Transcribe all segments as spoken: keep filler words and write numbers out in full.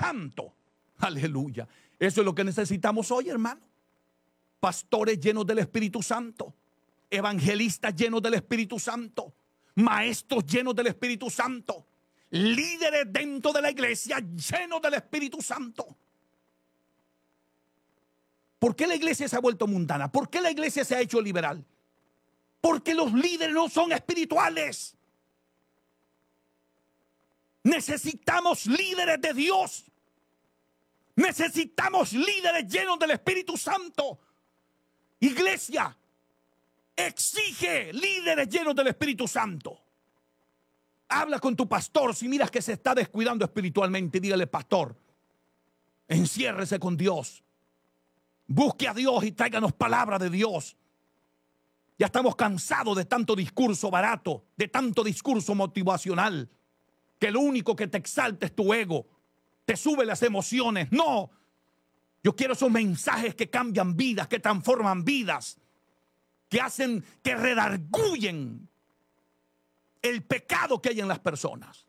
Santo. Aleluya. Eso es lo que necesitamos hoy, hermano. Pastores llenos del Espíritu Santo, evangelistas llenos del Espíritu Santo, maestros llenos del Espíritu Santo, líderes dentro de la iglesia llenos del Espíritu Santo. ¿Por qué la iglesia se ha vuelto mundana? ¿Por qué la iglesia se ha hecho liberal? Porque los líderes no son espirituales. Necesitamos líderes de Dios. Necesitamos líderes llenos del Espíritu Santo. Iglesia, exige líderes llenos del Espíritu Santo. Habla con tu pastor si miras que se está descuidando espiritualmente. Dígale: pastor, enciérrese con Dios. Busque a Dios y tráiganos palabra de Dios. Ya estamos cansados de tanto discurso barato, de tanto discurso motivacional, que lo único que te exalta es tu ego, te sube las emociones. No, yo quiero esos mensajes que cambian vidas, que transforman vidas, que hacen, que redarguyen el pecado que hay en las personas.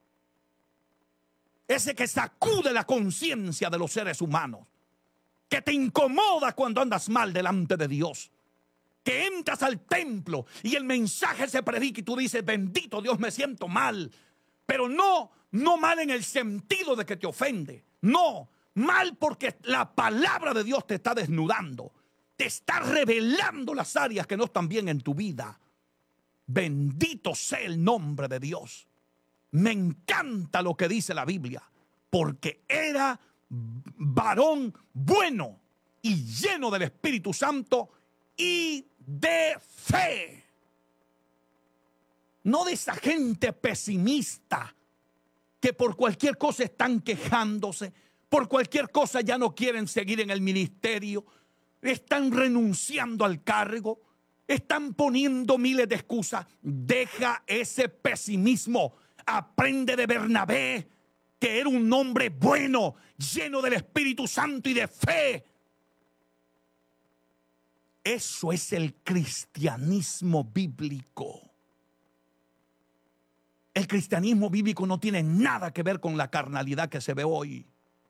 Ese que sacude la conciencia de los seres humanos, que te incomoda cuando andas mal delante de Dios, que entras al templo y el mensaje se predica y tú dices: bendito Dios, me siento mal. Pero no, no mal en el sentido de que te ofende. No, mal porque la palabra de Dios te está desnudando, te está revelando las áreas que no están bien en tu vida. Bendito sea el nombre de Dios. Me encanta lo que dice la Biblia, porque era varón bueno y lleno del Espíritu Santo y de fe. No de esa gente pesimista que por cualquier cosa están quejándose, por cualquier cosa ya no quieren seguir en el ministerio, están renunciando al cargo, están poniendo miles de excusas. Deja ese pesimismo. Aprende de Bernabé, que era un hombre bueno, lleno del Espíritu Santo y de fe. Eso es el cristianismo bíblico. El cristianismo bíblico no tiene nada que ver con la carnalidad que se ve hoy.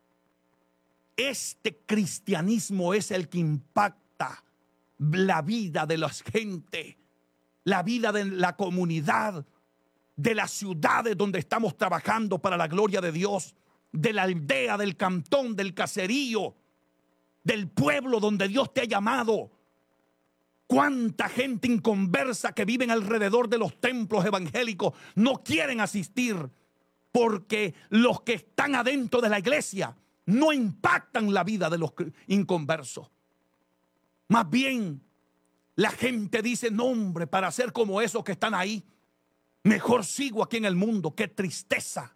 Este cristianismo es el que impacta la vida de la gente, la vida de la comunidad, de las ciudades donde estamos trabajando para la gloria de Dios, de la aldea, del cantón, del caserío, del pueblo donde Dios te ha llamado. ¿Cuánta gente inconversa que viven alrededor de los templos evangélicos no quieren asistir porque los que están adentro de la iglesia no impactan la vida de los inconversos? Más bien, la gente dice: no, hombre, para ser como esos que están ahí, mejor sigo aquí en el mundo. ¡Qué tristeza!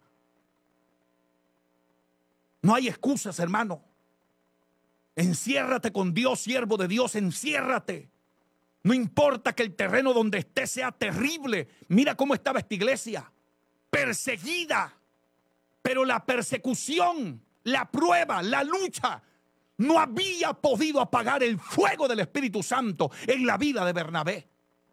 No hay excusas, hermano. Enciérrate con Dios, siervo de Dios, enciérrate. No importa que el terreno donde esté sea terrible. Mira cómo estaba esta iglesia, perseguida. Pero la persecución, la prueba, la lucha no había podido apagar el fuego del Espíritu Santo en la vida de Bernabé.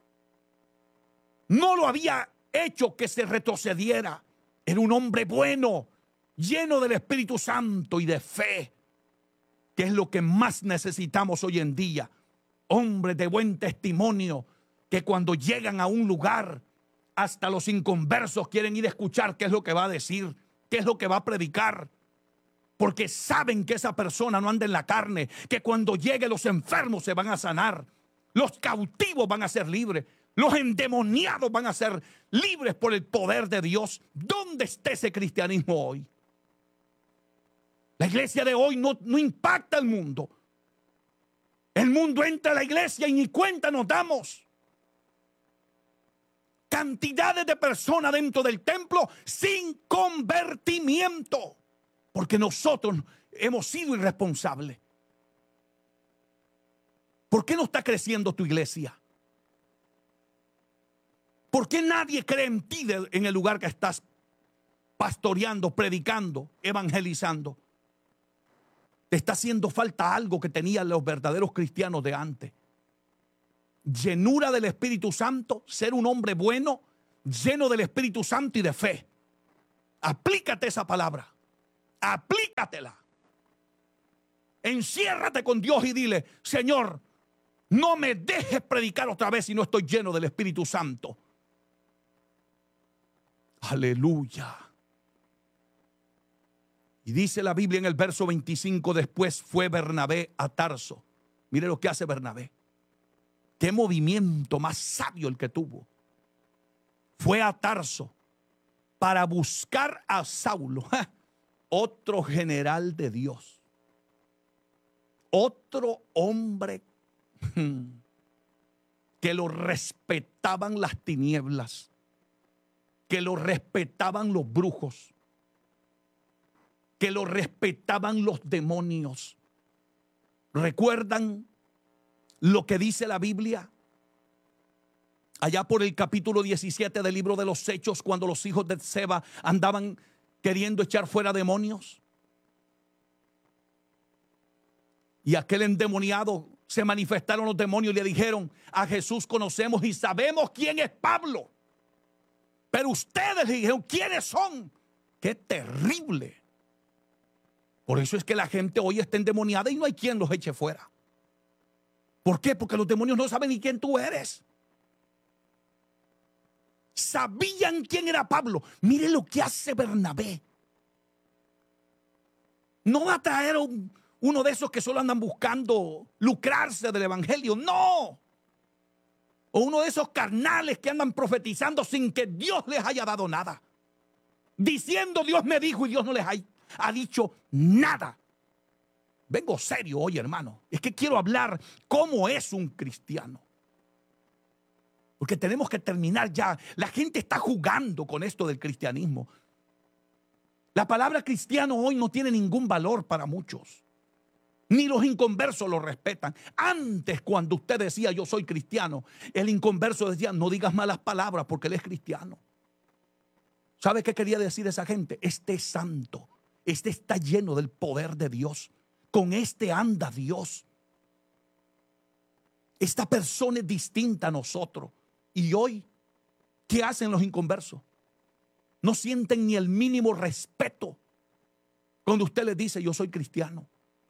No lo había hecho que se retrocediera. Era un hombre bueno, lleno del Espíritu Santo y de fe, que es lo que más necesitamos hoy en día. Hombres de buen testimonio, que cuando llegan a un lugar, hasta los inconversos quieren ir a escuchar qué es lo que va a decir, qué es lo que va a predicar, porque saben que esa persona no anda en la carne, que cuando llegue los enfermos se van a sanar, los cautivos van a ser libres, los endemoniados van a ser libres por el poder de Dios. ¿Dónde está ese cristianismo hoy? La iglesia de hoy no, no impacta al mundo. El mundo entra a la iglesia y ni cuenta nos damos. Cantidades de personas dentro del templo sin convertimiento, porque nosotros hemos sido irresponsables. ¿Por qué no está creciendo tu iglesia? ¿Por qué nadie cree en ti de, en el lugar que estás pastoreando, predicando, evangelizando? Te está haciendo falta algo que tenían los verdaderos cristianos de antes. Llenura del Espíritu Santo, ser un hombre bueno, lleno del Espíritu Santo y de fe. Aplícate esa palabra. Aplícatela. Enciérrate con Dios y dile: Señor, no me dejes predicar otra vez si no estoy lleno del Espíritu Santo. Aleluya. Y dice la Biblia en el verso veinticinco: después fue Bernabé a Tarso. Mire lo que hace Bernabé. Qué movimiento más sabio el que tuvo. Fue a Tarso para buscar a Saulo, ¡ja!, otro general de Dios, otro hombre que lo respetaban las tinieblas, que lo respetaban los brujos, que lo respetaban los demonios. ¿Recuerdan lo que dice la Biblia? Allá por el capítulo diecisiete del libro de los Hechos, cuando los hijos de Seba andaban queriendo echar fuera demonios. Y aquel endemoniado, se manifestaron los demonios y le dijeron: a Jesús conocemos y sabemos quién es Pablo, pero ustedes le dijeron: ¿quiénes son? ¡Qué terrible! Por eso es que la gente hoy está endemoniada y no hay quien los eche fuera. ¿Por qué? Porque los demonios no saben ni quién tú eres. Sabían quién era Pablo. Mire lo que hace Bernabé. No va a traer un, uno de esos que solo andan buscando lucrarse del evangelio. No. O uno de esos carnales que andan profetizando sin que Dios les haya dado nada, diciendo: Dios me dijo, y Dios no les ha, ha dicho nada. Vengo serio hoy, hermano. Es que quiero hablar cómo es un cristiano. Porque tenemos que terminar ya. La gente está jugando con esto del cristianismo. La palabra cristiano hoy no tiene ningún valor para muchos. Ni los inconversos lo respetan. Antes, cuando usted decía: yo soy cristiano, el inconverso decía: no digas malas palabras porque él es cristiano. ¿Sabe qué quería decir esa gente? Este es santo. Este está lleno del poder de Dios. Con este anda Dios. Esta persona es distinta a nosotros. Y hoy, ¿qué hacen los inconversos? No sienten ni el mínimo respeto cuando usted les dice: yo soy cristiano.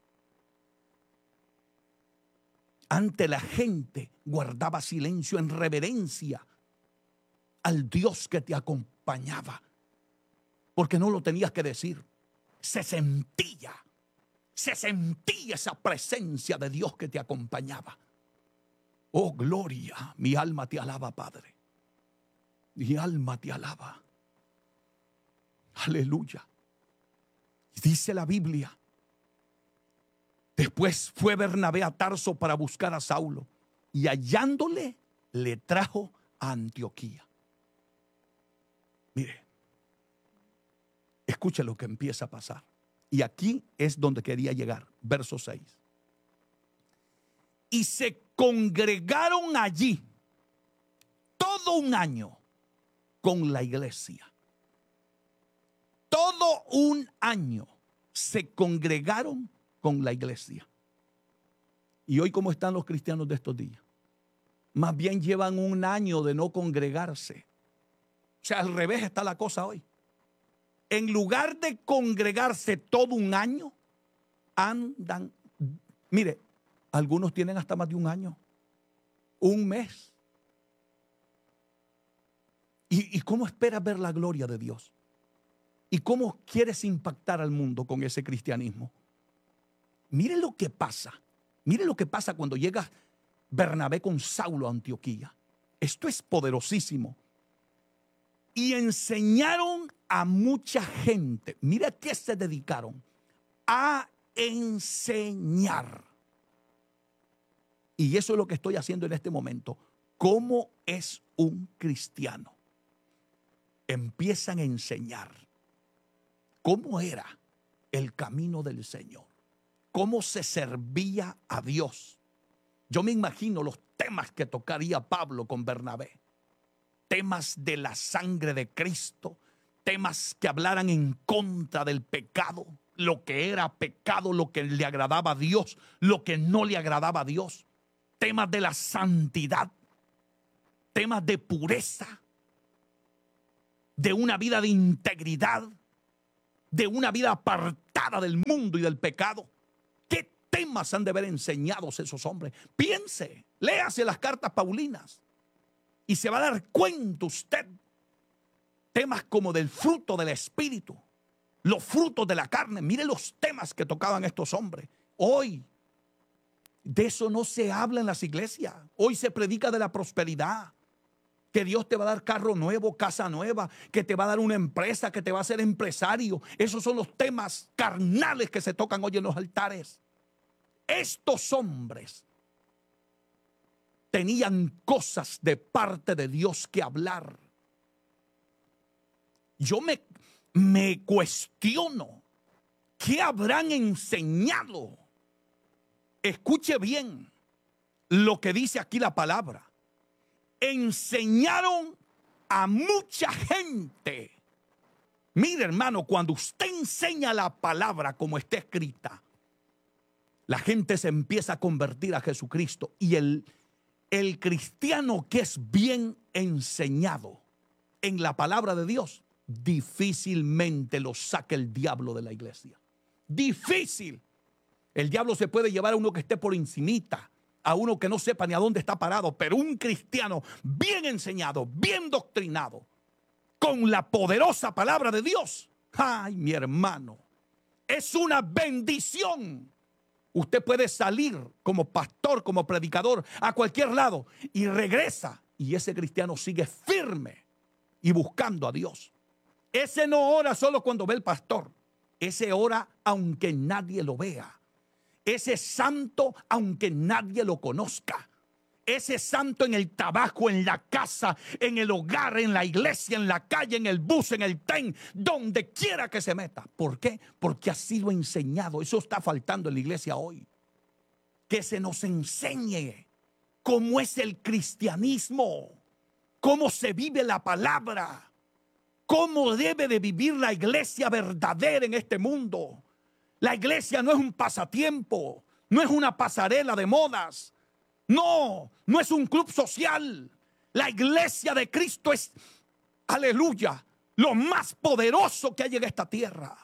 Ante la gente guardaba silencio en reverencia al Dios que te acompañaba, porque no lo tenías que decir. Se sentía, se sentía esa presencia de Dios que te acompañaba. Oh, gloria, mi alma te alaba, Padre. Mi alma te alaba. Aleluya. Dice la Biblia: después fue Bernabé a Tarso para buscar a Saulo, y hallándole, le trajo a Antioquía. Mire, escuche lo que empieza a pasar. Y aquí es donde quería llegar. Verso seis. Y se congregaron allí todo un año con la iglesia. Todo un año se congregaron con la iglesia. ¿Y hoy cómo están los cristianos de estos días? Más bien llevan un año de no congregarse. O sea, al revés está la cosa hoy. En lugar de congregarse todo un año, andan. Mire, algunos tienen hasta más de un año, un mes. ¿Y, y cómo esperas ver la gloria de Dios? ¿Y cómo quieres impactar al mundo con ese cristianismo? Mire lo que pasa. Mire lo que pasa cuando llega Bernabé con Saulo a Antioquía. Esto es poderosísimo. Y enseñaron a mucha gente. Mira a qué se dedicaron. A enseñar. Y eso es lo que estoy haciendo en este momento. ¿Cómo es un cristiano? Empiezan a enseñar cómo era el camino del Señor, cómo se servía a Dios. Yo me imagino los temas que tocaría Pablo con Bernabé. Temas de la sangre de Cristo, temas que hablaran en contra del pecado, lo que era pecado, lo que le agradaba a Dios, lo que no le agradaba a Dios. Temas de la santidad, temas de pureza, de una vida de integridad, de una vida apartada del mundo y del pecado. ¿Qué temas han de haber enseñado esos hombres? Piense, léase las cartas paulinas y se va a dar cuenta usted. Temas como del fruto del Espíritu, los frutos de la carne. Mire los temas que tocaban estos hombres. Hoy de eso no se habla en las iglesias. Hoy se predica de la prosperidad, que Dios te va a dar carro nuevo, casa nueva, que te va a dar una empresa, que te va a hacer empresario. Esos son los temas carnales que se tocan hoy en los altares. Estos hombres tenían cosas de parte de Dios que hablar. Yo me, me cuestiono, ¿qué habrán enseñado? Escuche bien lo que dice aquí la palabra. Enseñaron a mucha gente. Mire, hermano, cuando usted enseña la palabra como está escrita, la gente se empieza a convertir a Jesucristo. Y el, el cristiano que es bien enseñado en la palabra de Dios, difícilmente lo saca el diablo de la iglesia. Difícil. El diablo se puede llevar a uno que esté por encimita, a uno que no sepa ni a dónde está parado, pero un cristiano bien enseñado, bien doctrinado, con la poderosa palabra de Dios, ay, mi hermano, es una bendición. Usted puede salir como pastor, como predicador, a cualquier lado y regresa, y ese cristiano sigue firme y buscando a Dios. Ese no ora solo cuando ve el pastor, ese ora aunque nadie lo vea. Ese santo aunque nadie lo conozca. Ese santo en el trabajo, en la casa, en el hogar, en la iglesia, en la calle, en el bus, en el tren, donde quiera que se meta. ¿Por qué? Porque ha sido enseñado. Eso está faltando en la iglesia hoy. Que se nos enseñe cómo es el cristianismo, cómo se vive la palabra, cómo debe de vivir la iglesia verdadera en este mundo. La iglesia no es un pasatiempo, no es una pasarela de modas. No, no es un club social. La iglesia de Cristo es, aleluya, lo más poderoso que hay en esta tierra.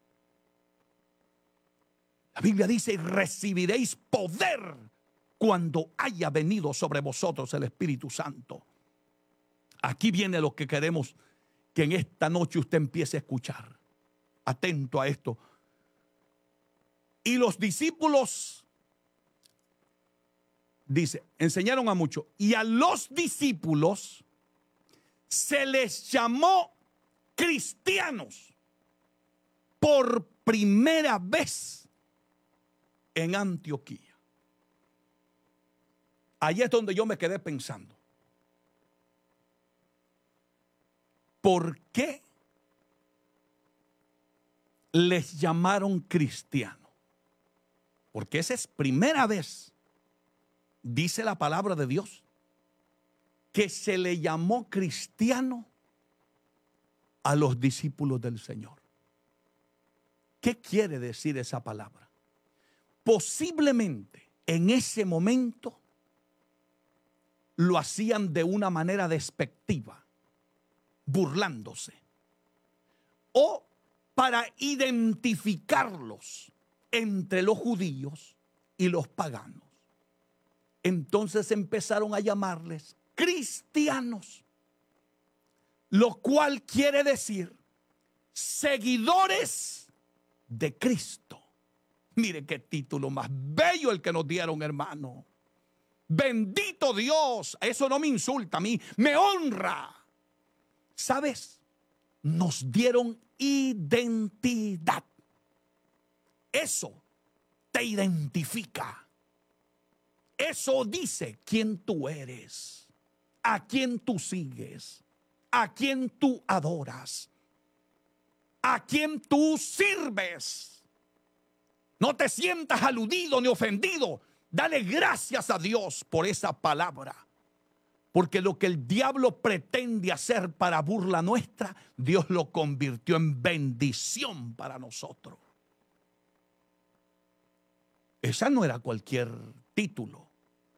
La Biblia dice: recibiréis poder cuando haya venido sobre vosotros el Espíritu Santo. Aquí viene lo que queremos que en esta noche usted empiece a escuchar. Atento a esto. Y los discípulos, dice, enseñaron a muchos. Y a los discípulos se les llamó cristianos por primera vez en Antioquía. Allí es donde yo me quedé pensando. ¿Por qué les llamaron cristianos? Porque esa es primera vez, dice la palabra de Dios, que se le llamó cristiano a los discípulos del Señor. ¿Qué quiere decir esa palabra? Posiblemente en ese momento lo hacían de una manera despectiva, burlándose, o para identificarlos entre los judíos y los paganos. Entonces empezaron a llamarles cristianos, lo cual quiere decir seguidores de Cristo. Mire qué título más bello el que nos dieron, hermano. Bendito Dios. Eso no me insulta a mí, me honra. ¿Sabes? Nos dieron identidad. Eso te identifica. Eso dice quién tú eres, a quién tú sigues, a quién tú adoras, a quién tú sirves. No te sientas aludido ni ofendido. Dale gracias a Dios por esa palabra. Porque lo que el diablo pretende hacer para burla nuestra, Dios lo convirtió en bendición para nosotros. Esa no era cualquier título.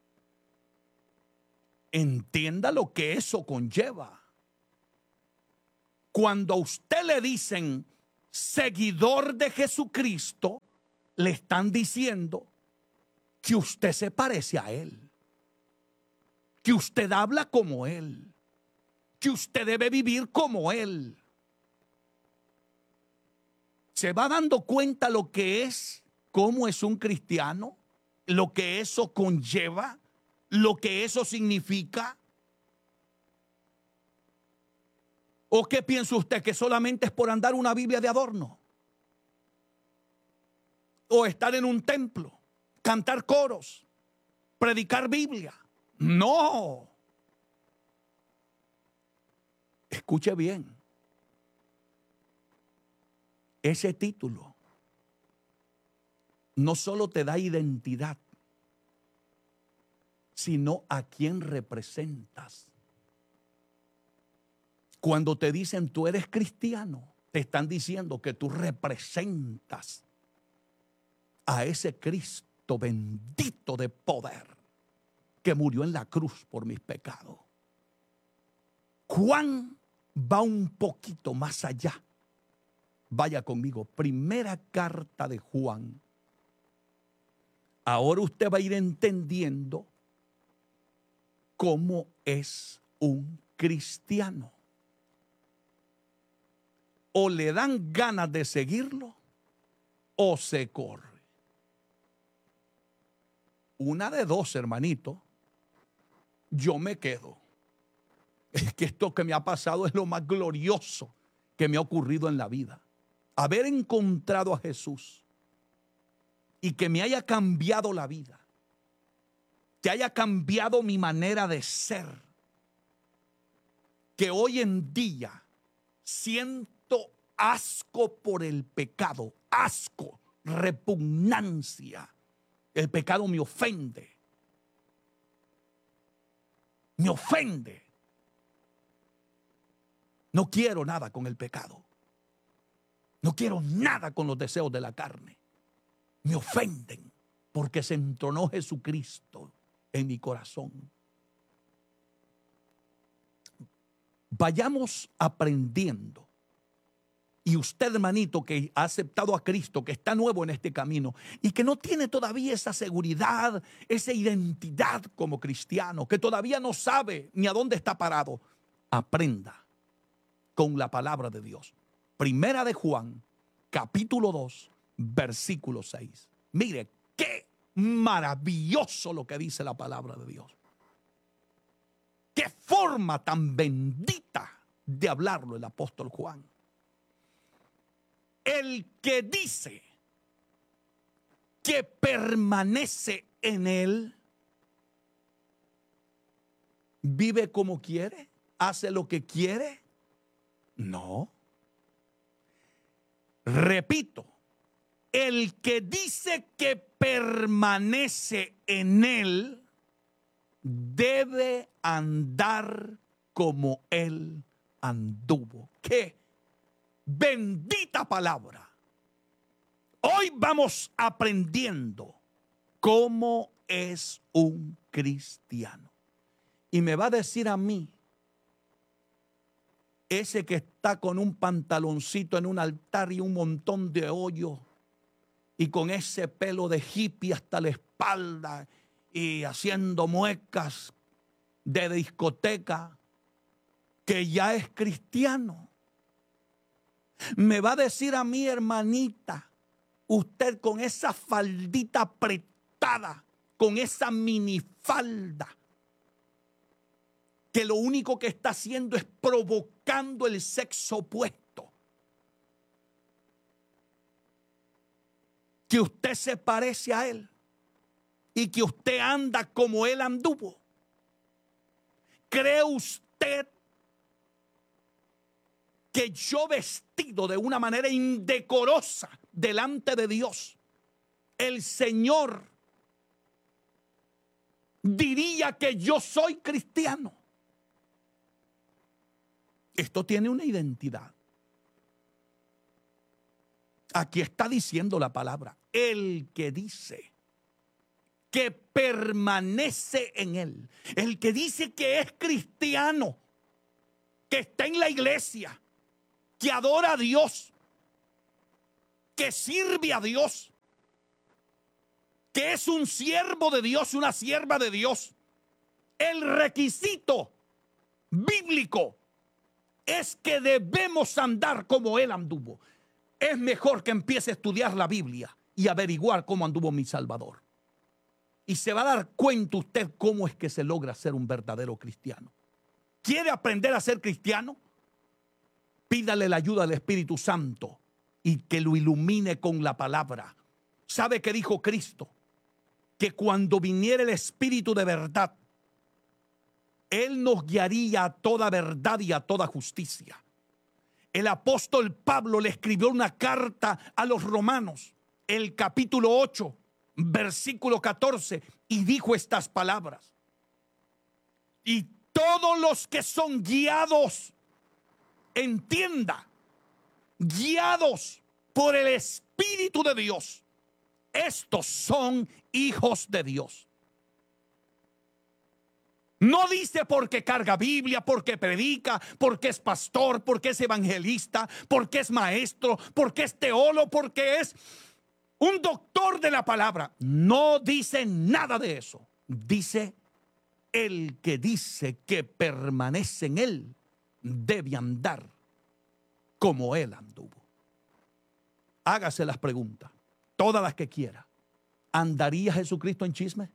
Entienda lo que eso conlleva. Cuando a usted le dicen seguidor de Jesucristo, le están diciendo que usted se parece a Él, que usted habla como Él, que usted debe vivir como Él. ¿Se va dando cuenta lo que es, cómo es un cristiano? Lo que eso conlleva, lo que eso significa. ¿O qué piensa usted? ¿Que solamente es por andar una Biblia de adorno? ¿O estar en un templo, cantar coros, predicar Biblia? No. Escuche bien. Ese título no solo te da identidad, sino a quién representas. Cuando te dicen tú eres cristiano, te están diciendo que tú representas a ese Cristo bendito de poder que murió en la cruz por mis pecados. Juan va un poquito más allá. Vaya conmigo, primera carta de Juan. Ahora usted va a ir entendiendo cómo es un cristiano. O le dan ganas de seguirlo o se corre. Una de dos, hermanito. Yo me quedo. Es que esto que me ha pasado es lo más glorioso que me ha ocurrido en la vida. Haber encontrado a Jesús y que me haya cambiado la vida, que haya cambiado mi manera de ser, que hoy en día siento asco por el pecado, asco, repugnancia. El pecado me ofende, me ofende. No quiero nada con el pecado. No quiero nada con los deseos de la carne. Me ofenden porque se entronó Jesucristo en mi corazón. Vayamos aprendiendo. Y usted, hermanito, que ha aceptado a Cristo, que está nuevo en este camino y que no tiene todavía esa seguridad, esa identidad como cristiano, que todavía no sabe ni a dónde está parado, aprenda con la palabra de Dios. Primera de Juan, capítulo dos, versículo seis. Mire, qué maravilloso lo que dice la palabra de Dios. Qué forma tan bendita de hablarlo el apóstol Juan. El que dice que permanece en él, vive como quiere, hace lo que quiere. No. Repito, el que dice que permanece en él debe andar como él anduvo. ¿Qué? Bendita palabra. Hoy vamos aprendiendo cómo es un cristiano. Y me va a decir a mí, ese que está con un pantaloncito en un altar y un montón de hoyos y con ese pelo de hippie hasta la espalda y haciendo muecas de discoteca, que ya es cristiano. Me va a decir a mí, hermanita, usted con esa faldita apretada, con esa minifalda, que lo único que está haciendo es provocando el sexo opuesto, que usted se parece a él y que usted anda como él anduvo. ¿Cree usted que yo, vestido de una manera indecorosa delante de Dios, el Señor diría que yo soy cristiano? Esto tiene una identidad. Aquí está diciendo la palabra, el que dice que permanece en él, el que dice que es cristiano, que está en la iglesia, que adora a Dios, que sirve a Dios, que es un siervo de Dios, una sierva de Dios, el requisito bíblico es que debemos andar como Él anduvo. Es mejor que empiece a estudiar la Biblia y averiguar cómo anduvo mi Salvador. Y se va a dar cuenta usted cómo es que se logra ser un verdadero cristiano. ¿Quiere aprender a ser cristiano? Pídale la ayuda del Espíritu Santo y que lo ilumine con la palabra. ¿Sabe qué dijo Cristo? Que cuando viniera el Espíritu de verdad, Él nos guiaría a toda verdad y a toda justicia. El apóstol Pablo le escribió una carta a los romanos, el capítulo ocho, versículo catorce, y dijo estas palabras: y todos los que son guiados, entienda, guiados por el Espíritu de Dios, estos son hijos de Dios. No dice porque carga Biblia, porque predica, porque es pastor, porque es evangelista, porque es maestro, porque es teólogo, porque es un doctor de la palabra. No dice nada de eso. Dice: el que dice que permanece en Él debe andar como Él anduvo. Hágase las preguntas, todas las que quiera. ¿Andaría Jesucristo en chisme?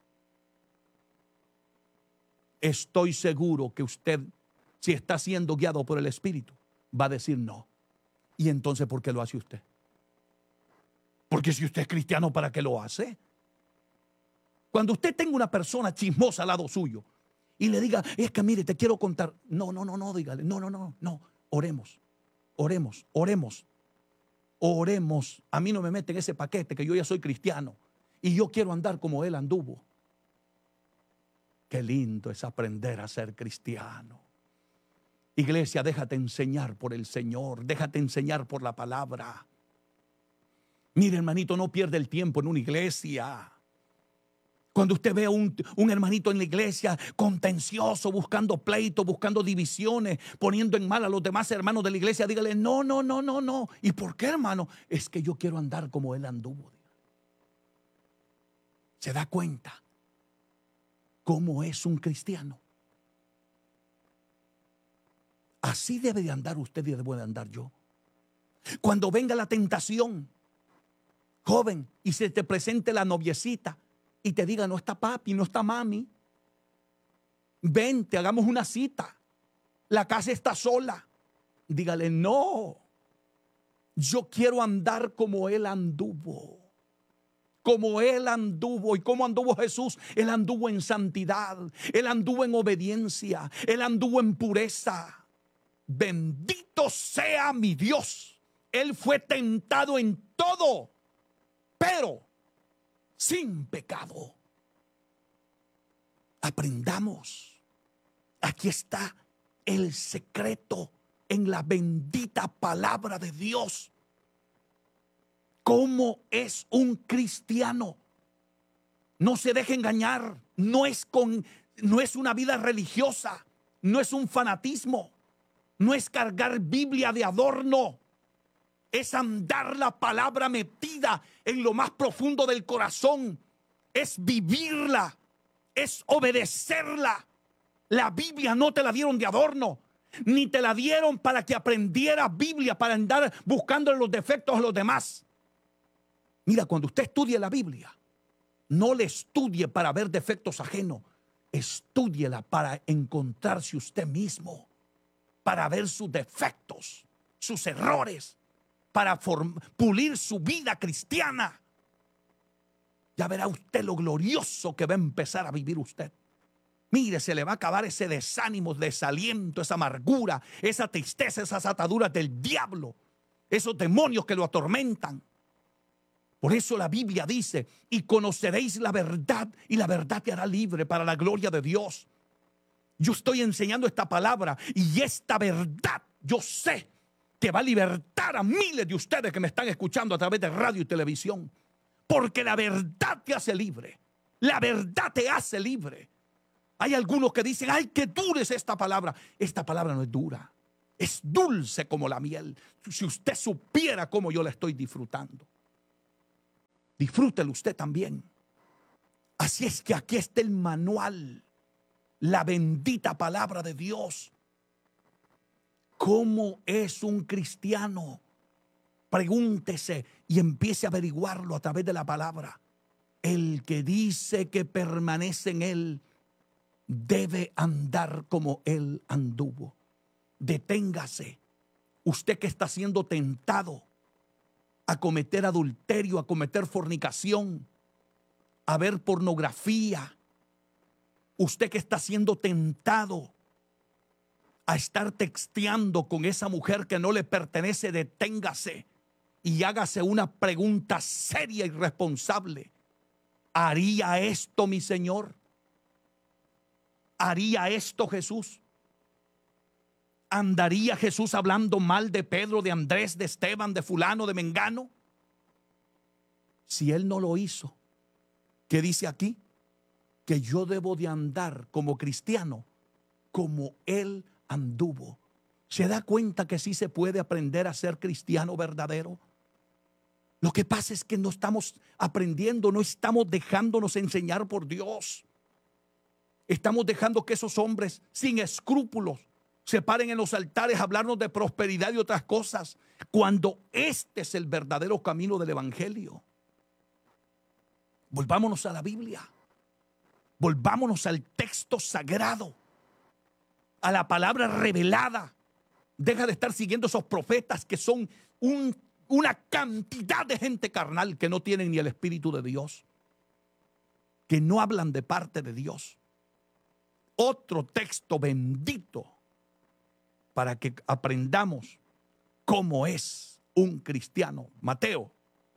Estoy seguro que usted, si está siendo guiado por el Espíritu, va a decir no. ¿Y entonces por qué lo hace usted? Porque si usted es cristiano, ¿para qué lo hace? Cuando usted tenga una persona chismosa al lado suyo y le diga: es que mire, te quiero contar. No, no, no, no, dígale. No, no, no, no. Oremos, oremos, oremos, oremos. A mí no me meten ese paquete que yo ya soy cristiano y yo quiero andar como Él anduvo. Qué lindo es aprender a ser cristiano. Iglesia, déjate enseñar por el Señor, déjate enseñar por la palabra. Mire, hermanito, no pierda el tiempo en una iglesia. Cuando usted ve un, un hermanito en la iglesia contencioso, buscando pleito, buscando divisiones, poniendo en mal a los demás hermanos de la iglesia, dígale: no, no, no, no, no. ¿Y por qué, hermano? Es que yo quiero andar como Él anduvo. ¿Se da cuenta cómo es un cristiano? Así debe de andar usted y debe de andar yo. Cuando venga la tentación, joven, y se te presente la noviecita y te diga: no está papi, no está mami, vente, hagamos una cita, la casa está sola. Dígale: no, yo quiero andar como Él anduvo. Como Él anduvo. ¿Y cómo anduvo Jesús? Él anduvo en santidad, Él anduvo en obediencia, Él anduvo en pureza. Bendito sea mi Dios. Él fue tentado en todo, pero sin pecado. Aprendamos. Aquí está el secreto en la bendita palabra de Dios. ¿Cómo es un cristiano? No se deje engañar. No es, con, no es una vida religiosa. No es un fanatismo. No es cargar Biblia de adorno. Es andar la palabra metida en lo más profundo del corazón. Es vivirla. Es obedecerla. La Biblia no te la dieron de adorno, ni te la dieron para que aprendieras Biblia, para andar buscando los defectos a los demás. Mira, cuando usted estudie la Biblia, no le estudie para ver defectos ajenos. Estúdiela para encontrarse usted mismo, para ver sus defectos, sus errores, para pulir su vida cristiana. Ya verá usted lo glorioso que va a empezar a vivir usted. Mire, se le va a acabar ese desánimo, desaliento, esa amargura, esa tristeza, esas ataduras del diablo, esos demonios que lo atormentan. Por eso la Biblia dice: y conoceréis la verdad, y la verdad te hará libre para la gloria de Dios. Yo estoy enseñando esta palabra, y esta verdad yo sé que va a libertar a miles de ustedes que me están escuchando a través de radio y televisión. Porque la verdad te hace libre. La verdad te hace libre. Hay algunos que dicen: ay, qué dura es esta palabra. Esta palabra no es dura. Es dulce como la miel. Si usted supiera cómo yo la estoy disfrutando. Disfrútelo usted también. Así es que aquí está el manual, la bendita palabra de Dios. ¿Cómo es un cristiano? Pregúntese y empiece a averiguarlo a través de la palabra. El que dice que permanece en él debe andar como él anduvo. Deténgase. Usted que está siendo tentado a cometer adulterio, a cometer fornicación, a ver pornografía. Usted que está siendo tentado a estar texteando con esa mujer que no le pertenece, deténgase y hágase una pregunta seria y responsable. ¿Haría esto mi Señor? ¿Haría esto Jesús? ¿Andaría Jesús hablando mal de Pedro, de Andrés, de Esteban, de fulano, de mengano? Si él no lo hizo, ¿qué dice aquí? Que yo debo de andar como cristiano, como él anduvo. ¿Se da cuenta que sí se puede aprender a ser cristiano verdadero? Lo que pasa es que no estamos aprendiendo, no estamos dejándonos enseñar por Dios. Estamos dejando que esos hombres sin escrúpulos se paren en los altares a hablarnos de prosperidad y otras cosas, cuando este es el verdadero camino del evangelio. Volvámonos a la Biblia. Volvámonos al texto sagrado, a la palabra revelada. Deja de estar siguiendo esos profetas que son un, una cantidad de gente carnal que no tienen ni el Espíritu de Dios, que no hablan de parte de Dios. Otro texto bendito para que aprendamos cómo es un cristiano. Mateo.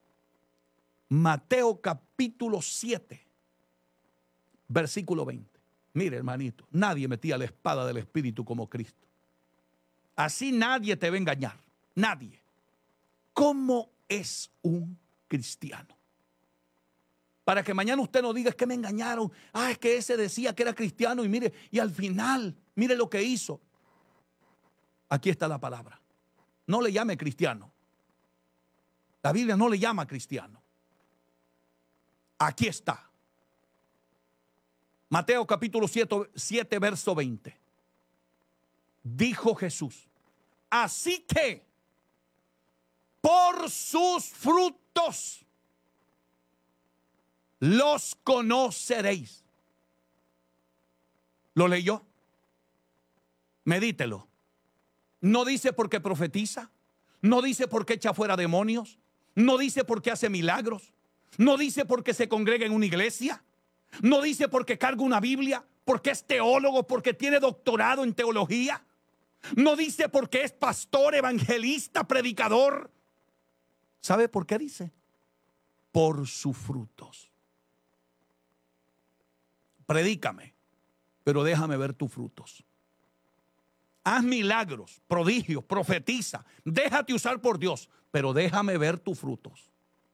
Mateo capítulo siete, versículo veinte. Mire, hermanito, nadie metía la espada del Espíritu como Cristo. Así nadie te va a engañar. Nadie. ¿Cómo es un cristiano? Para que mañana usted no diga, es que me engañaron. Ah, es que ese decía que era cristiano y mire, y al final, mire lo que hizo. Aquí está la palabra. No le llame cristiano. La Biblia no le llama cristiano. Aquí está. Mateo capítulo siete, verso veinte. Dijo Jesús: así que por sus frutos los conoceréis. ¿Lo leyó? Medítelo. No dice porque profetiza, no dice porque echa fuera demonios, no dice porque hace milagros, no dice porque se congrega en una iglesia, no dice porque carga una Biblia, porque es teólogo, porque tiene doctorado en teología, no dice porque es pastor, evangelista, predicador. ¿Sabe por qué dice? Por sus frutos. Predícame, pero déjame ver tus frutos. Haz milagros, prodigios, profetiza, déjate usar por Dios, pero déjame ver tus frutos.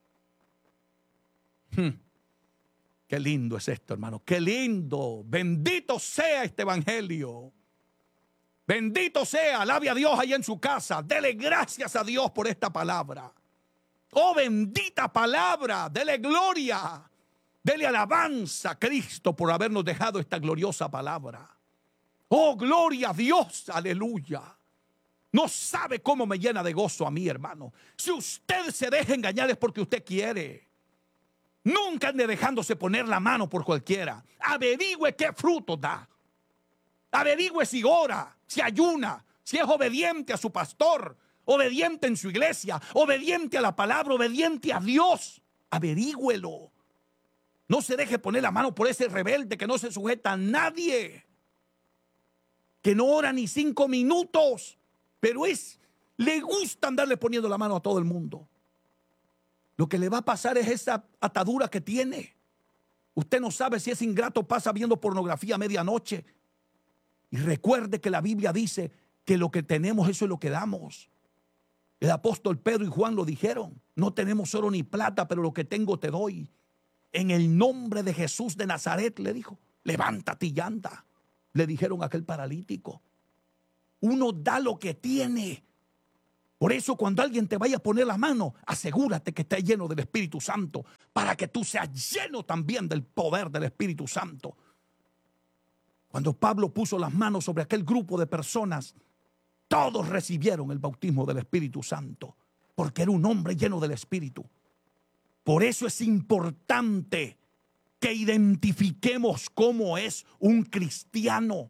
Hmm. Qué lindo es esto, hermano, qué lindo. Bendito sea este evangelio. Bendito sea, alabe a Dios ahí en su casa. Dele gracias a Dios por esta palabra. Oh, bendita palabra, dele gloria. Dele alabanza a Cristo por habernos dejado esta gloriosa palabra. Oh, gloria a Dios, aleluya. No sabe cómo me llena de gozo a mí, hermano. Si usted se deja engañar es porque usted quiere. Nunca ande dejándose poner la mano por cualquiera. Averigüe qué fruto da. Averigüe si ora, si ayuna, si es obediente a su pastor, obediente en su iglesia, obediente a la palabra, obediente a Dios. Averígüelo. No se deje poner la mano por ese rebelde que no se sujeta a nadie, que no ora ni cinco minutos, pero es, le gusta andarle poniendo la mano a todo el mundo. Lo que le va a pasar es esa atadura que tiene. Usted no sabe si ese ingrato pasa viendo pornografía a medianoche. Y recuerde que la Biblia dice que lo que tenemos, eso es lo que damos. El apóstol Pedro y Juan lo dijeron: no tenemos oro ni plata, pero lo que tengo te doy. En el nombre de Jesús de Nazaret, le dijo, levántate y anda. Le dijeron a aquel paralítico. Uno da lo que tiene. Por eso cuando alguien te vaya a poner la mano, asegúrate que esté lleno del Espíritu Santo, para que tú seas lleno también del poder del Espíritu Santo. Cuando Pablo puso las manos sobre aquel grupo de personas, todos recibieron el bautismo del Espíritu Santo, porque era un hombre lleno del Espíritu. Por eso es importante que identifiquemos cómo es un cristiano.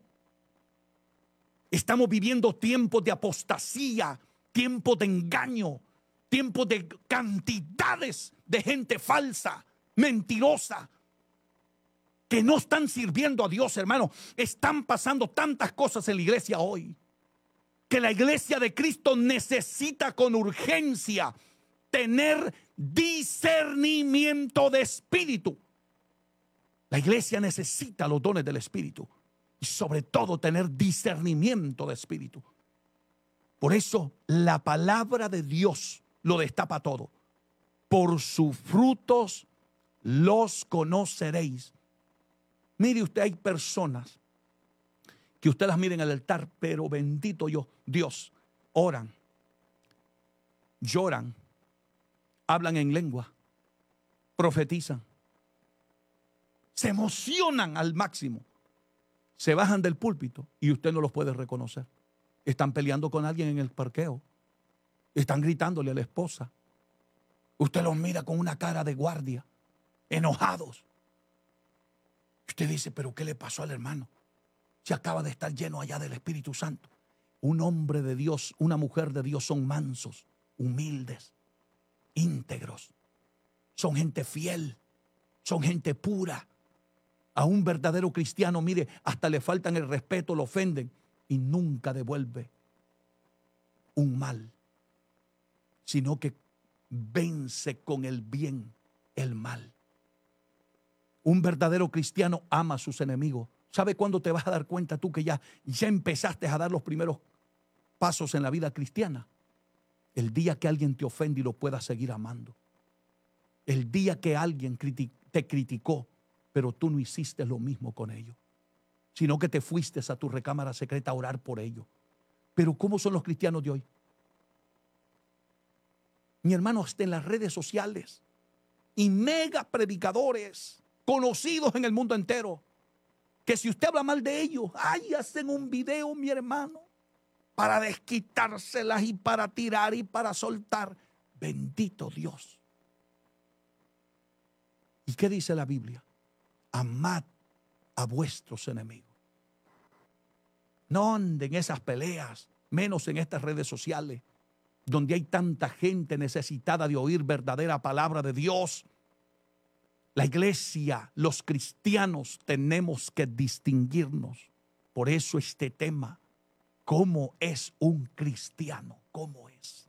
Estamos viviendo tiempos de apostasía, tiempos de engaño, tiempos de cantidades de gente falsa, mentirosa, que no están sirviendo a Dios, hermano. Están pasando tantas cosas en la iglesia hoy, que la iglesia de Cristo necesita con urgencia tener discernimiento de espíritu. La iglesia necesita los dones del Espíritu y sobre todo tener discernimiento de espíritu. Por eso la palabra de Dios lo destapa todo. Por sus frutos los conoceréis. Mire usted, hay personas que usted las mira en el altar, pero bendito yo, Dios, oran, lloran, hablan en lengua, profetizan, se emocionan al máximo, se bajan del púlpito y usted no los puede reconocer. Están peleando con alguien en el parqueo, están gritándole a la esposa. Usted los mira con una cara de guardia, enojados. Usted dice, pero ¿qué le pasó al hermano? Se acaba de estar lleno allá del Espíritu Santo. Un hombre de Dios, una mujer de Dios son mansos, humildes, íntegros. Son gente fiel, son gente pura. A un verdadero cristiano, mire, hasta le faltan el respeto, lo ofenden y nunca devuelve un mal, sino que vence con el bien el mal. Un verdadero cristiano ama a sus enemigos. ¿Sabe cuándo te vas a dar cuenta tú que ya, ya empezaste a dar los primeros pasos en la vida cristiana? El día que alguien te ofende y lo puedas seguir amando. El día que alguien criti- te criticó, pero tú no hiciste lo mismo con ellos, sino que te fuiste a tu recámara secreta a orar por ellos. Pero ¿cómo son los cristianos de hoy? Mi hermano, hasta en las redes sociales y mega predicadores conocidos en el mundo entero, que si usted habla mal de ellos, ay, hacen un video, mi hermano, para desquitárselas y para tirar y para soltar. Bendito Dios. ¿Y qué dice la Biblia? Amad a vuestros enemigos. No anden en esas peleas, menos en estas redes sociales, donde hay tanta gente necesitada de oír verdadera palabra de Dios. La iglesia, los cristianos, tenemos que distinguirnos. Por eso este tema, ¿cómo es un cristiano? ¿Cómo es?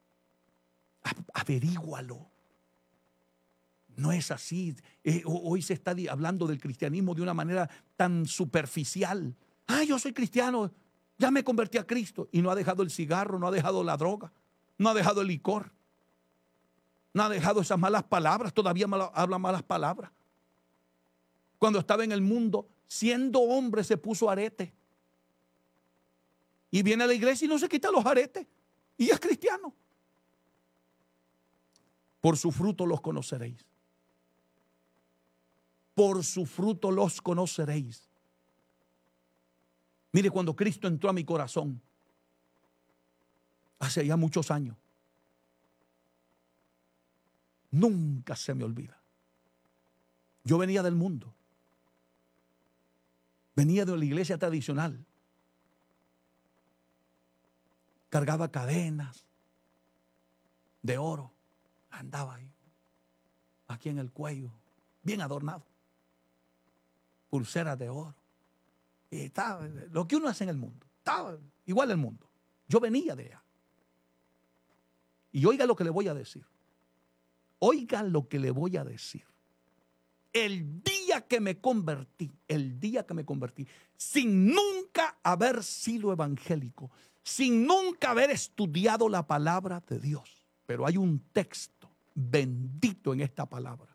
Averígualo. No es así. Eh, hoy se está hablando del cristianismo de una manera tan superficial. Ah, yo soy cristiano, ya me convertí a Cristo. Y no ha dejado el cigarro, no ha dejado la droga, no ha dejado el licor. No ha dejado esas malas palabras, todavía mal, habla malas palabras. Cuando estaba en el mundo, siendo hombre, se puso arete. Y viene a la iglesia y no se quita los aretes. Y es cristiano. Por su fruto los conoceréis. Por su fruto los conoceréis. Mire, cuando Cristo entró a mi corazón, hace ya muchos años, nunca se me olvida. Yo venía del mundo. Venía de la iglesia tradicional. Cargaba cadenas de oro. Andaba ahí, aquí en el cuello, bien adornado. Pulseras de oro. Y estaba, lo que uno hace en el mundo. Estaba igual el mundo. Yo venía de allá. Y oiga lo que le voy a decir. Oiga lo que le voy a decir. El día que me convertí, el día que me convertí, sin nunca haber sido evangélico, sin nunca haber estudiado la palabra de Dios. Pero hay un texto bendito en esta palabra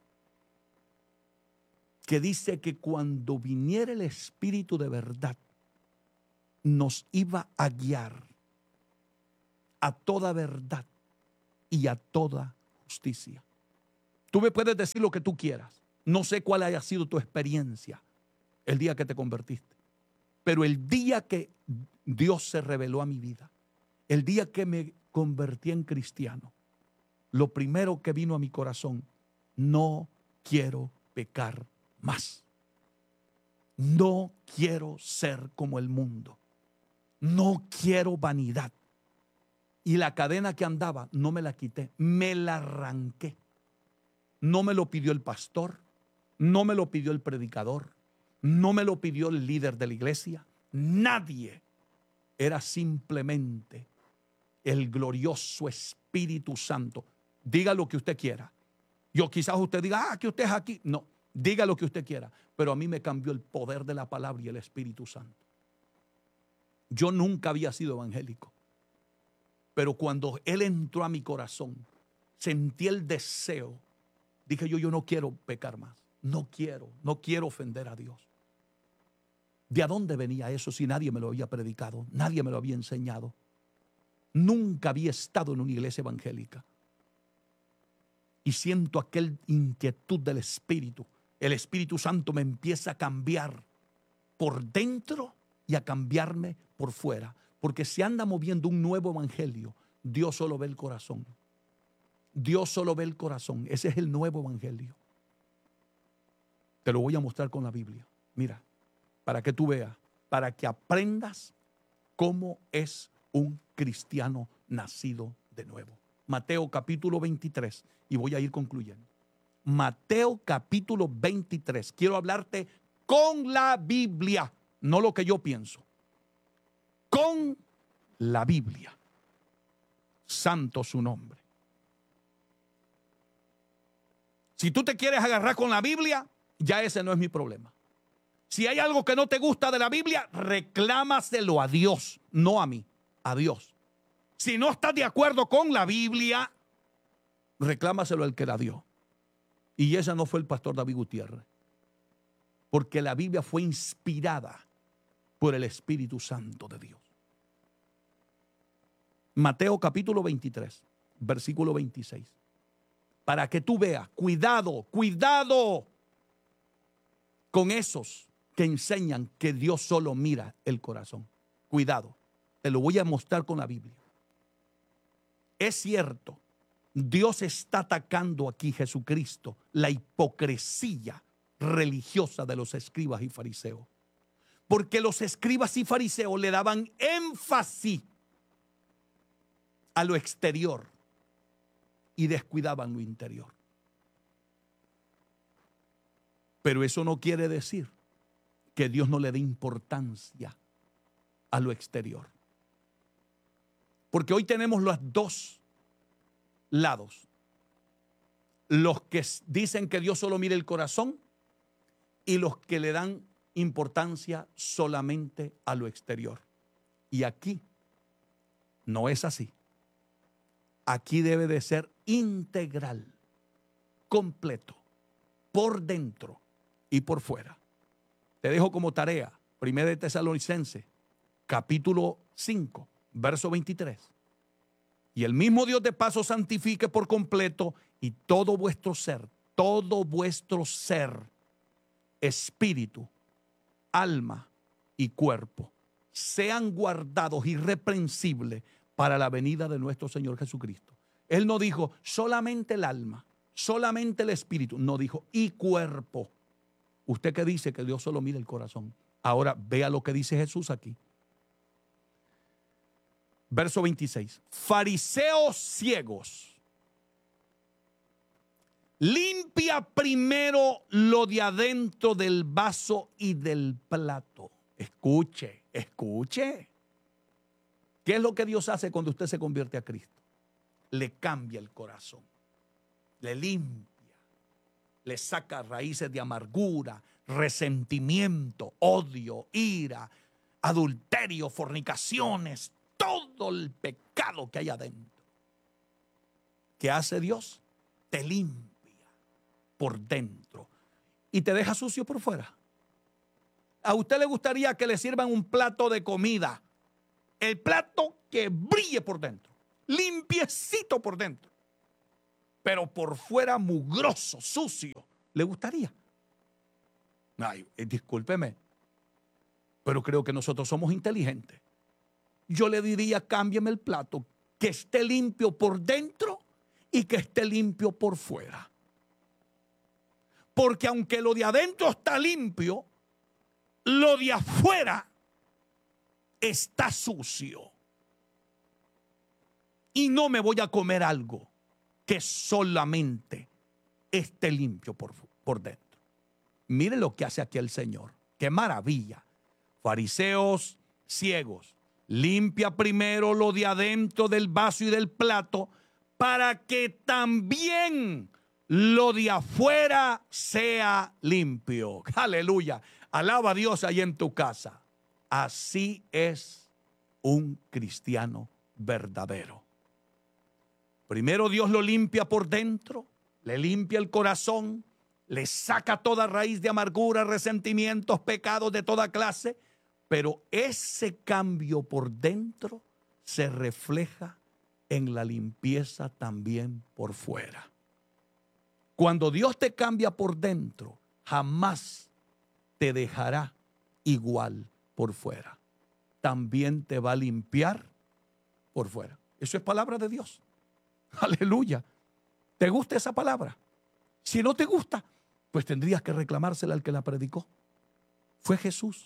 que dice que cuando viniera el Espíritu de verdad, nos iba a guiar a toda verdad y a toda justicia. Tú me puedes decir lo que tú quieras. No sé cuál haya sido tu experiencia el día que te convertiste. Pero el día que Dios se reveló a mi vida, el día que me convertí en cristiano, lo primero que vino a mi corazón: no quiero pecar más. No quiero ser como el mundo. No quiero vanidad. Y la cadena que andaba no me la quité, me la arranqué. No me lo pidió el pastor, no me lo pidió el predicador, no me lo pidió el líder de la iglesia, nadie. Era simplemente el glorioso Espíritu Santo. Diga lo que usted quiera. Yo quizás usted diga, ah, que usted es aquí. No, diga lo que usted quiera. Pero a mí me cambió el poder de la palabra y el Espíritu Santo. Yo nunca había sido evangélico. Pero cuando Él entró a mi corazón, sentí el deseo. Dije yo, yo no quiero pecar más. No quiero, no quiero ofender a Dios. ¿De dónde venía eso si nadie me lo había predicado? Nadie me lo había enseñado. Nunca había estado en una iglesia evangélica. Y siento aquella inquietud del Espíritu. El Espíritu Santo me empieza a cambiar por dentro y a cambiarme por fuera. Porque se anda moviendo un nuevo evangelio. Dios solo ve el corazón. Dios solo ve el corazón. Ese es el nuevo evangelio. Te lo voy a mostrar con la Biblia. Mira, para que tú veas, para que aprendas cómo es un cristiano nacido de nuevo. Mateo capítulo veintitrés, y voy a ir concluyendo. Mateo capítulo veintitrés. Quiero hablarte con la Biblia, no lo que yo pienso. Con la Biblia. Santo su nombre. Si tú te quieres agarrar con la Biblia, ya ese no es mi problema. Si hay algo que no te gusta de la Biblia, reclámaselo a Dios, no a mí, a Dios. Si no estás de acuerdo con la Biblia, reclámaselo al que la dio. Y ese no fue el pastor David Gutiérrez. Porque la Biblia fue inspirada por el Espíritu Santo de Dios. Mateo capítulo veintitrés, versículo veintiséis. Para que tú veas, cuidado, cuidado con esos que enseñan que Dios solo mira el corazón. Cuidado, te lo voy a mostrar con la Biblia. Es cierto, Dios está atacando aquí, Jesucristo, la hipocresía religiosa de los escribas y fariseos. Porque los escribas y fariseos le daban énfasis a lo exterior y descuidaban lo interior. Pero eso no quiere decir que Dios no le dé importancia a lo exterior. Porque hoy tenemos los dos lados. Los que dicen que Dios solo mira el corazón y los que le dan importancia solamente a lo exterior. Y aquí no es así. Aquí debe de ser integral, completo, por dentro y por fuera. Te dejo como tarea, Primera de Tesalonicenses, capítulo cinco, verso veintitrés. Y el mismo Dios de paz os santifique por completo, y todo vuestro ser, todo vuestro ser, espíritu, alma y cuerpo, sean guardados irreprensibles para la venida de nuestro Señor Jesucristo. Él no dijo solamente el alma, solamente el espíritu. No, dijo y cuerpo. Usted que dice que Dios solo mira el corazón. Ahora vea lo que dice Jesús aquí. Verso veintiséis. Fariseos ciegos, limpia primero lo de adentro del vaso y del plato. Escuche, escuche. ¿Qué es lo que Dios hace cuando usted se convierte a Cristo? Le cambia el corazón, le limpia, le saca raíces de amargura, resentimiento, odio, ira, adulterio, fornicaciones, todo el pecado que hay adentro. ¿Qué hace Dios? Te limpia por dentro y te deja sucio por fuera. A usted le gustaría que le sirvan un plato de comida. El plato que brille por dentro. Limpiecito por dentro. Pero por fuera mugroso, sucio. ¿Le gustaría? Ay, discúlpeme. Pero creo que nosotros somos inteligentes. Yo le diría, cámbiame el plato. Que esté limpio por dentro y que esté limpio por fuera. Porque aunque lo de adentro está limpio, lo de afuera está sucio. Y no me voy a comer algo que solamente esté limpio por, por dentro. Mire lo que hace aquí el Señor. ¡Qué maravilla! Fariseos ciegos. Limpia primero lo de adentro del vaso y del plato para que también lo de afuera sea limpio. Aleluya. Alaba a Dios ahí en tu casa. Así es un cristiano verdadero. Primero Dios lo limpia por dentro, le limpia el corazón, le saca toda raíz de amargura, resentimientos, pecados de toda clase, pero ese cambio por dentro se refleja en la limpieza también por fuera. Cuando Dios te cambia por dentro, jamás te dejará igual por fuera. También te va a limpiar por fuera. Eso es palabra de Dios. Aleluya. ¿Te gusta esa palabra? Si no te gusta, pues tendrías que reclamársela al que la predicó. Fue Jesús.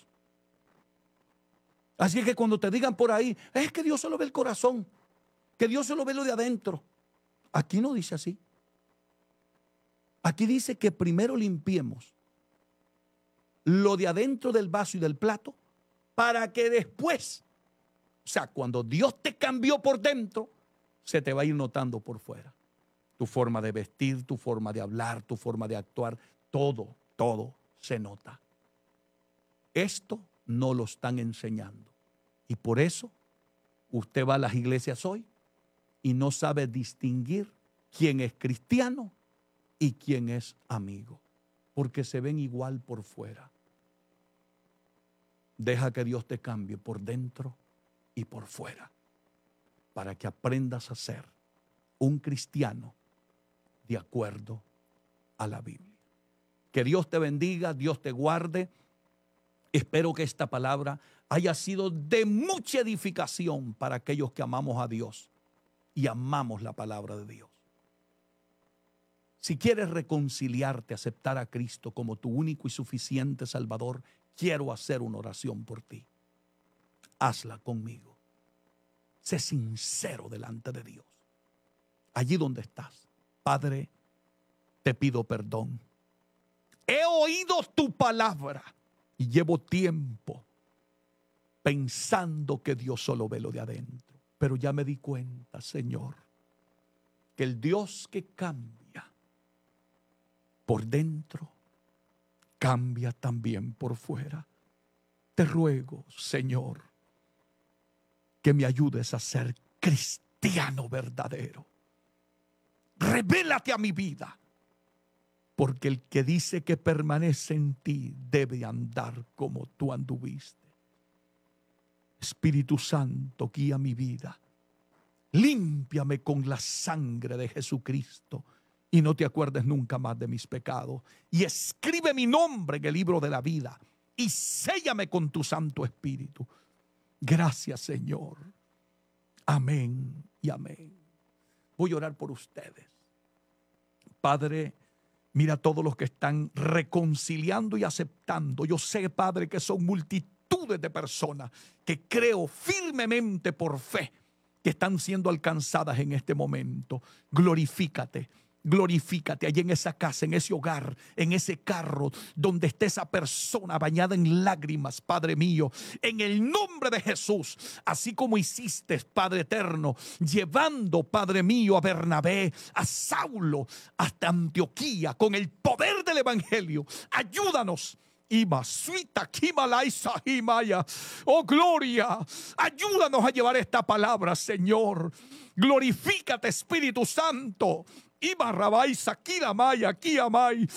Así que cuando te digan por ahí, es que Dios solo ve el corazón, que Dios solo ve lo de adentro. Aquí no dice así. Aquí dice que primero limpiemos lo de adentro del vaso y del plato para que después, o sea, cuando Dios te cambió por dentro, se te va a ir notando por fuera. Tu forma de vestir, tu forma de hablar, tu forma de actuar, todo, todo se nota. Esto no lo están enseñando. Y por eso usted va a las iglesias hoy y no sabe distinguir quién es cristiano y quién es amigo. Porque se ven igual por fuera. Deja que Dios te cambie por dentro y por fuera, para que aprendas a ser un cristiano de acuerdo a la Biblia. Que Dios te bendiga, Dios te guarde. Espero que esta palabra haya sido de mucha edificación para aquellos que amamos a Dios y amamos la palabra de Dios. Si quieres reconciliarte, aceptar a Cristo como tu único y suficiente Salvador, quiero hacer una oración por ti. Hazla conmigo. Sé sincero delante de Dios. Allí donde estás. Padre, te pido perdón. He oído tu palabra y llevo tiempo pensando que Dios solo ve lo de adentro. Pero ya me di cuenta, Señor, que el Dios que cambia por dentro, cambia también por fuera. Te ruego, Señor, que me ayudes a ser cristiano verdadero. Revélate a mi vida, porque el que dice que permanece en ti debe andar como tú anduviste. Espíritu Santo, guía mi vida. Límpiame con la sangre de Jesucristo y no te acuerdes nunca más de mis pecados. Y escribe mi nombre en el libro de la vida y séllame con tu Santo Espíritu. Gracias, Señor. Amén y amén. Voy a orar por ustedes. Padre, mira a todos los que están reconciliando y aceptando. Yo sé, Padre, que son multitudes de personas que creo firmemente por fe que están siendo alcanzadas en este momento. Glorifícate. Glorifícate allí en esa casa, en ese hogar, en ese carro, donde esté esa persona bañada en lágrimas, Padre mío, en el nombre de Jesús, así como hiciste, Padre eterno, llevando, Padre mío, a Bernabé, a Saulo, hasta Antioquía, con el poder del evangelio. Ayúdanos. Oh, gloria. Ayúdanos a llevar esta palabra, Señor. Glorifícate, Espíritu Santo. Iba Rabai, Sakira Maya, Kiamai.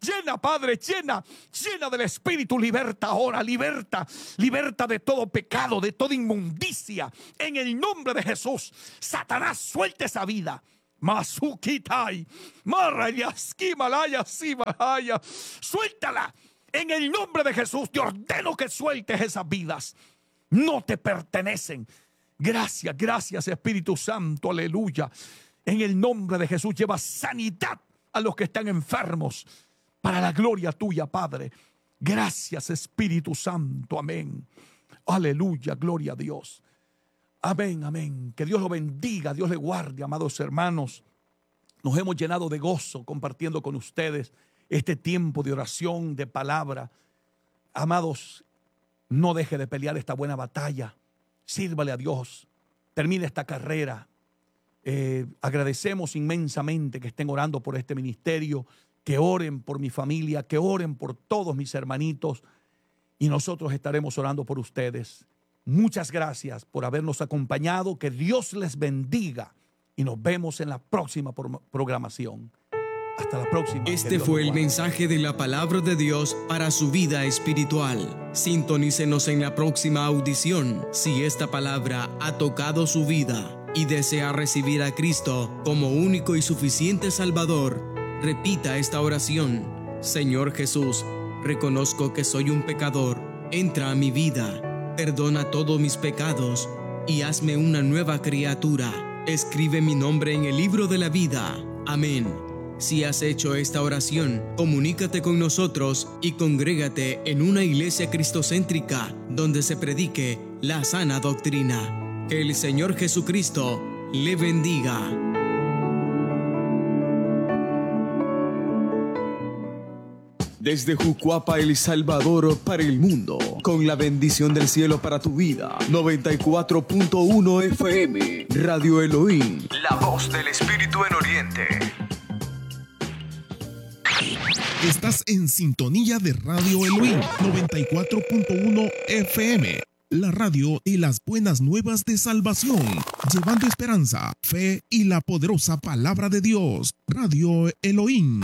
Llena, Padre, llena, llena del Espíritu. Liberta ahora, liberta, liberta de todo pecado, de toda inmundicia. En el nombre de Jesús, Satanás, suelte esa vida. Masukitai, Marrayaski, Malaya, Simalaya. Suéltala. En el nombre de Jesús, te ordeno que sueltes esas vidas. No te pertenecen. Gracias, gracias, Espíritu Santo, aleluya. En el nombre de Jesús, lleva sanidad a los que están enfermos, para la gloria tuya, Padre. Gracias, Espíritu Santo, amén. Aleluya, gloria a Dios. Amén, amén. Que Dios lo bendiga, Dios le guarde, amados hermanos. Nos hemos llenado de gozo compartiendo con ustedes este tiempo de oración, de palabra. Amados, no deje de pelear esta buena batalla. Sírvale a Dios. Termine esta carrera. Eh, agradecemos inmensamente que estén orando por este ministerio, que oren por mi familia, que oren por todos mis hermanitos, y nosotros estaremos orando por ustedes. Muchas gracias por habernos acompañado. Que Dios les bendiga y nos vemos en la próxima pro- programación. Hasta la próxima. Este fue el mensaje de la palabra de Dios para su vida espiritual. Sintonícenos en la próxima audición. Si esta palabra ha tocado su vida y desea recibir a Cristo como único y suficiente Salvador, repita esta oración. Señor Jesús, reconozco que soy un pecador. Entra a mi vida, perdona todos mis pecados y hazme una nueva criatura. Escribe mi nombre en el libro de la vida. Amén. Si has hecho esta oración, comunícate con nosotros y congrégate en una iglesia cristocéntrica donde se predique la sana doctrina. Que el Señor Jesucristo le bendiga. Desde Jucuapa, El Salvador, para el mundo, con la bendición del cielo para tu vida. noventa y cuatro punto uno F M, Radio Elohim, la voz del Espíritu en Oriente. Estás en sintonía de Radio Elohim noventa y cuatro punto uno F M, la radio y las buenas nuevas de salvación, llevando esperanza, fe y la poderosa palabra de Dios. Radio Elohim.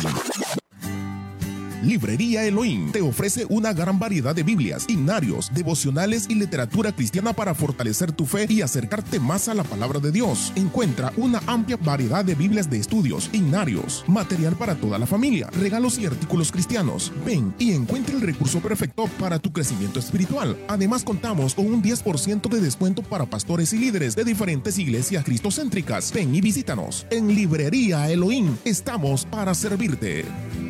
Librería Elohim te ofrece una gran variedad de Biblias, himnarios, devocionales y literatura cristiana para fortalecer tu fe y acercarte más a la palabra de Dios. Encuentra una amplia variedad de Biblias de estudios, himnarios, material para toda la familia, regalos y artículos cristianos. Ven y encuentra el recurso perfecto para tu crecimiento espiritual. Además, contamos con un diez por ciento de descuento para pastores y líderes de diferentes iglesias cristocéntricas. Ven y visítanos. En Librería Elohim estamos para servirte.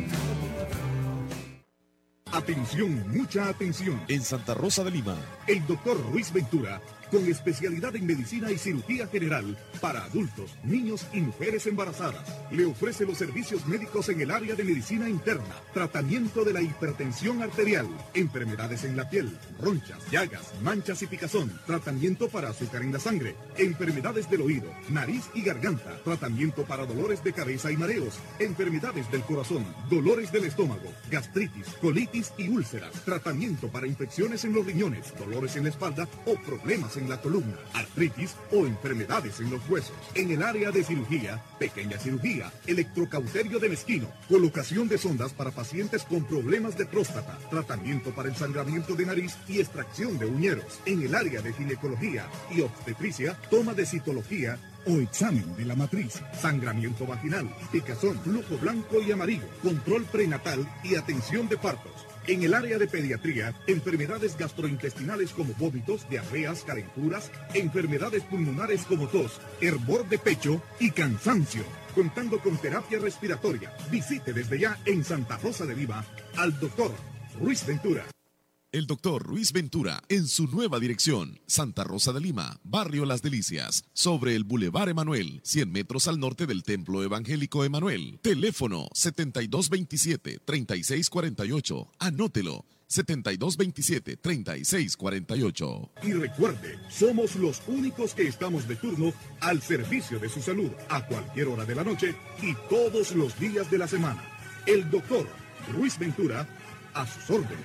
Atención, mucha atención. En Santa Rosa de Lima, El doctor Ruiz Ventura, con especialidad en medicina y cirugía general para adultos, niños y mujeres embarazadas, le ofrece los servicios médicos en el área de medicina interna, tratamiento de la hipertensión arterial, enfermedades en la piel, ronchas, llagas, manchas y picazón, tratamiento para azúcar en la sangre, enfermedades del oído, nariz y garganta, tratamiento para dolores de cabeza y mareos, enfermedades del corazón, dolores del estómago, gastritis, colitis y úlceras, tratamiento para infecciones en los riñones, dolores en la espalda o problemas en la columna, artritis o enfermedades en los huesos. En el área de cirugía, pequeña cirugía, electrocauterio de mezquino, colocación de sondas para pacientes con problemas de próstata, tratamiento para ensangramiento de nariz y extracción de uñeros. En el área de ginecología y obstetricia, toma de citología o examen de la matriz, sangramiento vaginal, picazón, flujo blanco y amarillo, control prenatal y atención de partos. En el área de pediatría, enfermedades gastrointestinales como vómitos, diarreas, calenturas, enfermedades pulmonares como tos, hervor de pecho y cansancio. Contando con terapia respiratoria. Visite desde ya en Santa Rosa de Lima al doctor Ruiz Ventura. el doctor Ruiz Ventura, en su nueva dirección, Santa Rosa de Lima, Barrio Las Delicias, sobre el Boulevard Emanuel, cien metros al norte del Templo Evangélico Emanuel. Teléfono setenta y dos veintisiete, treinta y seis cuarenta y ocho. Anótelo, setenta y dos veintisiete, treinta y seis cuarenta y ocho. Y recuerde, somos los únicos que estamos de turno al servicio de su salud, a cualquier hora de la noche y todos los días de la semana. El doctor Ruiz Ventura, a sus órdenes.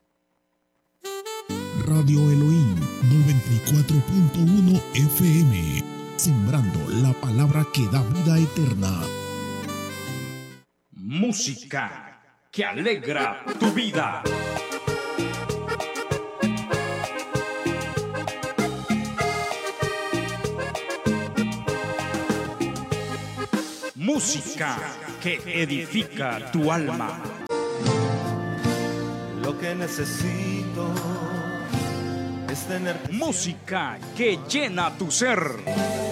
Radio Elohim noventa y cuatro punto uno F M, sembrando la palabra que da vida eterna. Música que alegra tu vida. Música que edifica tu alma. Lo que necesito es tener música que llena tu ser.